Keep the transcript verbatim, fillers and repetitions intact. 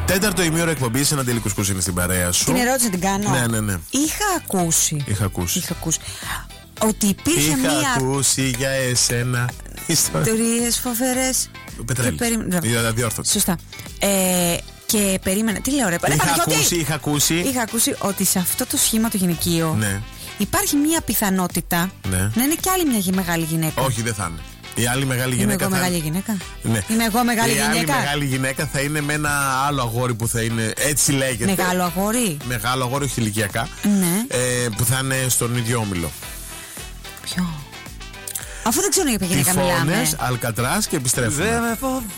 Τέταρτο ημίωρο εκπομπή, ένα τελικό κουσκούσινη στην παρέα σου. Την ερώτηση την κάνω. Ναι, ναι, ναι. Είχα ακούσει. Είχα ακούσει. Είχα ακούσει. Ότι υπήρχε Είχα μία. Είχα ακούσει για εσένα ιστορίες φοβερές. Πετρέλης. Περί... Αδιόρθωτη. Σωστά. Ε, και περίμενα. Τι λέω, ρε. Είχα ακούσει, είχα ακούσει. Είχα ακούσει ότι σε αυτό το σχήμα το γυναικείο, ναι, υπάρχει μία πιθανότητα, ναι, να είναι κι άλλη μια μεγάλη γυναίκα. Όχι, δεν θα είναι. Η άλλη μεγάλη Είμαι γυναίκα. Εγώ θα... μεγάλη γυναίκα. Ναι. Είμαι εγώ μεγάλη η γυναίκα. Η άλλη μεγάλη γυναίκα θα είναι με ένα άλλο αγόρι που θα είναι. Έτσι λέγεται. Μεγάλο αγόρι. Μεγάλο αγόρι, όχι ηλικιακά. Ναι. Ε, που θα είναι στον ίδιο όμιλο. Ποιο? Αφού δεν ξέρω για ποια γυναίκα μιλάμε. Αλκατράς και επιστρέφουμε. Δεν με φοβάμαι.